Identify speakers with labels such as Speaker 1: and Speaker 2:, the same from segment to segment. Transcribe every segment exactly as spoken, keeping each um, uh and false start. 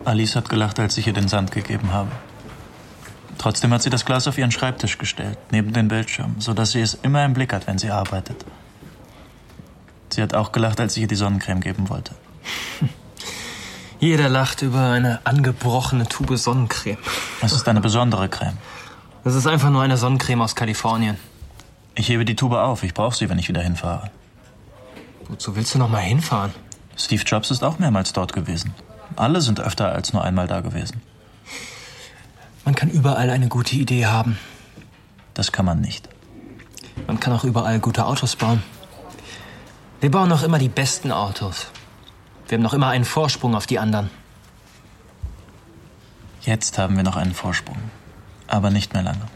Speaker 1: Alice hat gelacht, als ich ihr den Sand gegeben habe. Trotzdem hat sie das Glas auf ihren Schreibtisch gestellt, neben den Bildschirm, sodass sie es immer im Blick hat, wenn sie arbeitet. Sie hat auch gelacht, als ich ihr die Sonnencreme geben wollte.
Speaker 2: Jeder lacht über eine angebrochene Tube Sonnencreme.
Speaker 1: Es ist eine besondere Creme.
Speaker 2: Das ist einfach nur eine Sonnencreme aus Kalifornien.
Speaker 1: Ich hebe die Tube auf. Ich brauche sie, wenn ich wieder hinfahre.
Speaker 2: Wozu willst du noch mal hinfahren?
Speaker 1: Steve Jobs ist auch mehrmals dort gewesen. Alle sind öfter als nur einmal da gewesen.
Speaker 2: Man kann überall eine gute Idee haben.
Speaker 1: Das kann man nicht.
Speaker 2: Man kann auch überall gute Autos bauen. Wir bauen noch immer die besten Autos. Wir haben noch immer einen Vorsprung auf die anderen.
Speaker 1: Jetzt haben wir noch einen Vorsprung. Aber nicht mehr lange.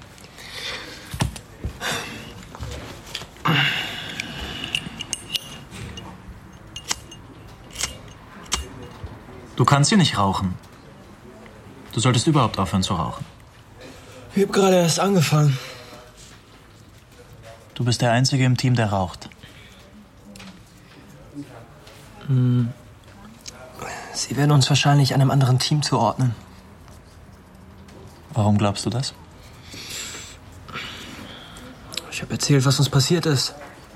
Speaker 1: Du kannst hier nicht rauchen. Du solltest überhaupt aufhören zu rauchen.
Speaker 2: Ich habe gerade erst angefangen.
Speaker 1: Du bist der Einzige im Team, der raucht.
Speaker 2: Hm. Sie werden uns wahrscheinlich einem anderen Team zuordnen.
Speaker 1: Warum glaubst du das?
Speaker 2: Ich habe erzählt, was uns passiert ist.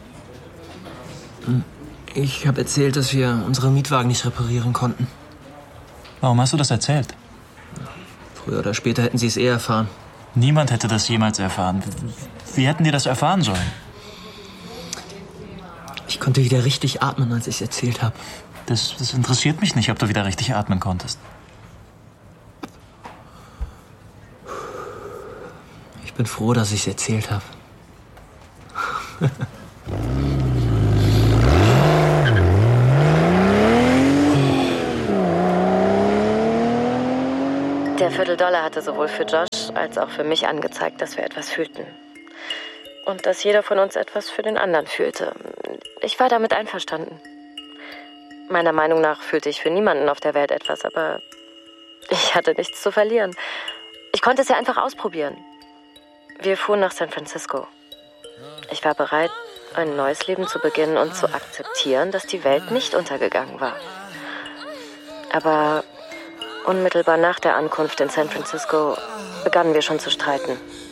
Speaker 2: Ich habe erzählt, dass wir unsere Mietwagen nicht reparieren konnten.
Speaker 1: Warum hast du das erzählt?
Speaker 2: Früher oder später hätten sie es eh erfahren.
Speaker 1: Niemand hätte das jemals erfahren. Wie hätten die das erfahren sollen?
Speaker 2: Ich konnte wieder richtig atmen, als ich es erzählt habe.
Speaker 1: Das, das interessiert mich nicht, ob du wieder richtig atmen konntest.
Speaker 2: Ich bin froh, dass ich es erzählt habe.
Speaker 3: Der Vierteldollar hatte sowohl für Josh als auch für mich angezeigt, dass wir etwas fühlten. Und dass jeder von uns etwas für den anderen fühlte. Ich war damit einverstanden. Meiner Meinung nach fühlte ich für niemanden auf der Welt etwas, aber ich hatte nichts zu verlieren. Ich konnte es ja einfach ausprobieren. Wir fuhren nach San Francisco. Ich war bereit, ein neues Leben zu beginnen und zu akzeptieren, dass die Welt nicht untergegangen war. Aber unmittelbar nach der Ankunft in San Francisco begannen wir schon zu streiten.